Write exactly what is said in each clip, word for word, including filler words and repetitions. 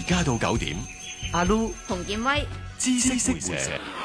家到九點， 阿 Lu 洪建威， 知識會社。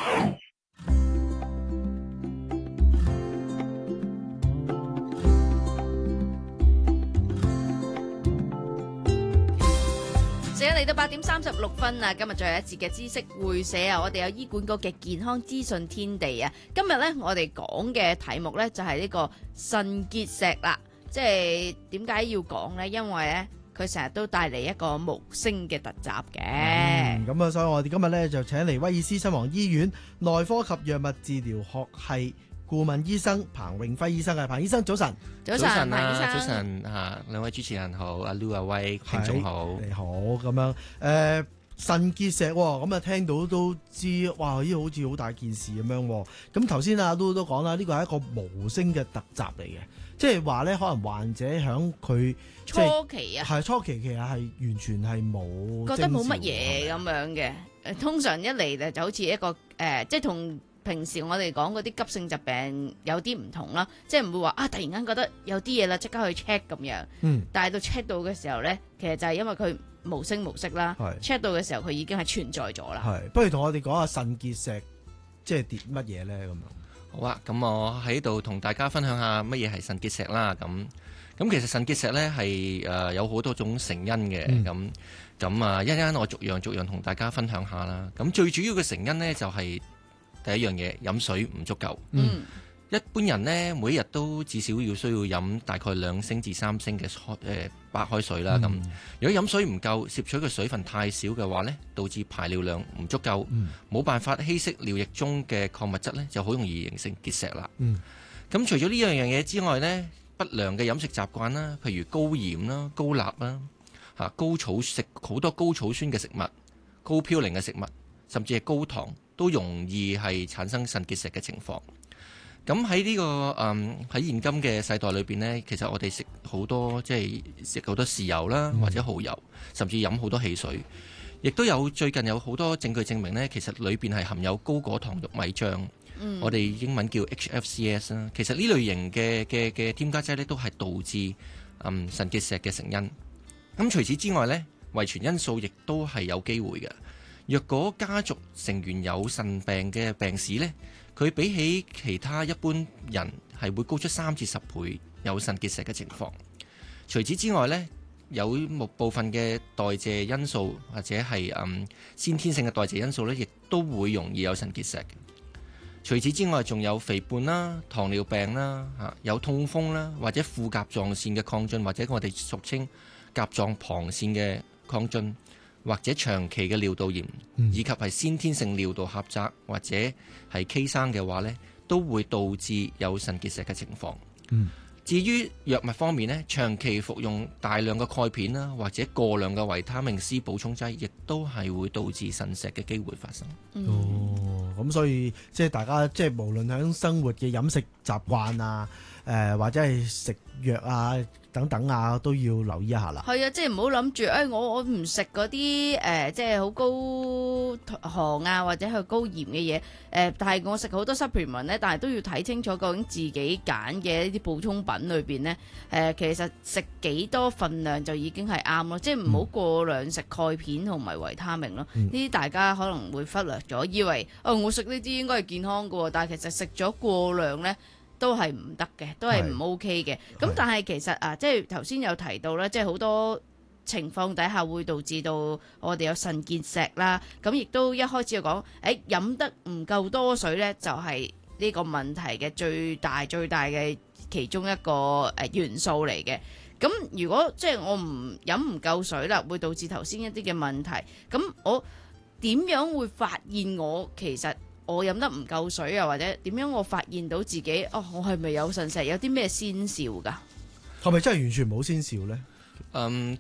時間嚟到八點三十六分啊！今日最後一節嘅知識會社啊，我哋有醫管局嘅健康資訊天地啊。今日咧，我哋講嘅題目咧就係呢個腎結石啦。即係點解要講咧？因為咧，佢成日都帶嚟一個無聲嘅突襲嘅。 嗯，咁啊，所以我哋今日咧就請嚟威爾斯親王醫院內科及藥物治療學系顧問醫生彭永輝醫生嘅。彭醫生早晨。 早晨，彭醫生。 早晨啊，兩位主持人好，阿 Lu 阿威，聽眾好， 你好咁樣。誒，腎結石咁啊，聽到都知，哇！呢好似好大件事咁樣。咁頭先阿 Lu 都講啦，呢個係一個無聲嘅突襲嚟嘅，即係話咧，可能患者響佢初期啊， 係初期其實係完全係冇覺得冇乜嘢咁樣嘅。誒，通常一嚟咧就好似一個誒、呃，即係同平時我哋講嗰啲急性疾病有啲唔同啦，即係唔會話啊突然間覺得有啲嘢啦，即刻去 check 咁樣。嗯。但係到 check 到嘅時候咧，其實就係因為佢無聲無息啦。係。check 到嘅時候，佢已經係存在咗啦。係。不如同我哋講下腎結石即係啲乜嘢咧咁樣。 好啊，咁我喺度同大家分享下乜嘢係腎結石啦。咁咁其實腎結石咧係誒有好多種成因嘅。咁咁啊，一陣間我逐樣逐樣同大家分享下啦。咁最主要嘅成因咧就係、是。第一樣嘢，飲水唔足夠。嗯，一般人呢，每一日都至少要需要飲大概兩升至三升嘅誒白開水啦。咁、嗯、如果飲水唔夠，攝取嘅水分太少嘅話呢，導致排尿量唔足夠，冇、嗯、辦法稀釋尿液中嘅礦物質呢，就好容易形成結石啦。嗯，咁除咗呢樣樣嘢之外呢，不良嘅飲食習慣啦，譬如高鹽啦、高鈉啦、嚇高草食好多高草酸嘅食物、高嘌呤嘅食物，甚至係高糖，都容易係產生腎結石嘅情況。咁喺呢個誒喺、嗯、現今嘅世代裏邊呢，其實我哋食好多即係食好多豉油啦，或者蠔油，甚至飲好多汽水，亦都有最近有好多證據證明呢，其實裏邊係含有高果糖玉米漿，嗯、我哋英文叫 H F C S 啦。其實呢類型嘅嘅嘅添加劑呢，都係導致嗯腎結石嘅成因。咁除此之外呢，遺傳因素亦都係有機會嘅。若果家族成員有腎病嘅病史呢，佢比起其他一般人係會高出三至十倍有腎結石嘅情況。除此之外呢，有部分嘅代謝因素或者係嗯先天性嘅代謝因素呢，亦都會容易有腎結石嘅。除此之外，仲有肥胖啦、糖尿病啦、嚇有痛風啦，或者副甲狀腺嘅亢進，或者我哋俗稱甲狀旁腺嘅亢進，或者長期嘅尿道炎，嗯、以及係先天性尿道狹窄或者係畸生嘅話呢，都會導致有腎結石嘅情況。嗯、至於藥物方面呢，長期服用大量嘅鈣片啦，或者過量嘅維他命 C 補充劑，亦都係會導致腎石嘅機會發生。 嗯、哦，咁所以即係大家即係無論喺生活嘅飲食習慣啊，誒、呃、或者係食藥啊等等啊，都要留意一下啦。係啊，即係唔好諗住，誒我我唔食嗰啲誒即係好高糖啊或者係高鹽嘅嘢，誒、呃、但係我食好多 supplement 咧，但係都要睇清楚究竟自己揀嘅呢啲補充品裏邊咧，誒、呃、其實食幾多份量就已經係啱咯，即係唔好過量食鈣片同埋維他命咯。呢啲、嗯、大家可能會忽略咗，以為哦我食呢啲應該係健康㗎喎，但係其實食咗過量咧，都係唔得嘅，都係唔 OK 嘅。咁但係其實啊，即係頭先有提到咧，即係好多情況底下會導致到我哋有腎結石啦。咁亦都一開始就講，誒飲得唔夠多水咧，就係呢個問題嘅最大最大嘅其中一個誒元素嚟嘅。咁如果即係我唔飲唔夠水啦，會導致頭先一啲嘅問題。咁我點樣會發現我其實我飲得唔夠水啊，或者點樣我發現到自己哦，我係咪有腎石？有啲咩先兆㗎？係咪真係完全冇先兆呢？ 嗯，